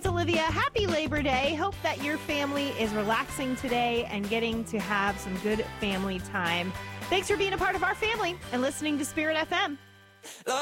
it's Olivia. Happy Labor Day. Hope that your family is relaxing today and getting to have some good family time. Thanks for being a part of our family and listening to Spirit FM.